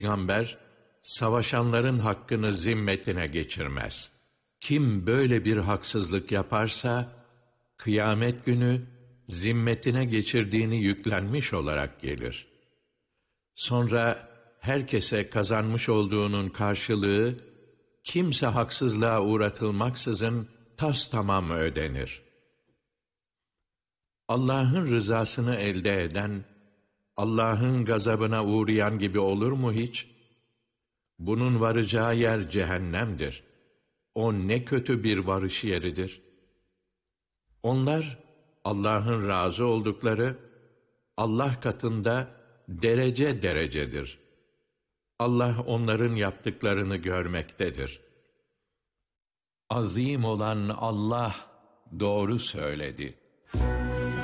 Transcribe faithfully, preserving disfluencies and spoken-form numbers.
Peygamber, savaşanların hakkını zimmetine geçirmez. Kim böyle bir haksızlık yaparsa, kıyamet günü zimmetine geçirdiğini yüklenmiş olarak gelir. Sonra herkese kazanmış olduğunun karşılığı, kimse haksızlığa uğratılmaksızın tastamam ödenir. Allah'ın rızasını elde eden, Allah'ın gazabına uğrayan gibi olur mu hiç? Bunun varacağı yer cehennemdir. O ne kötü bir varış yeridir. Onlar, Allah'ın razı oldukları, Allah katında derece derecedir. Allah onların yaptıklarını görmektedir. Azim olan Allah doğru söyledi.